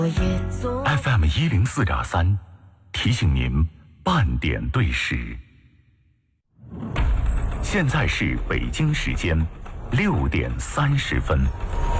FM 104.3，提醒您半点对时。现在是北京时间6点30分。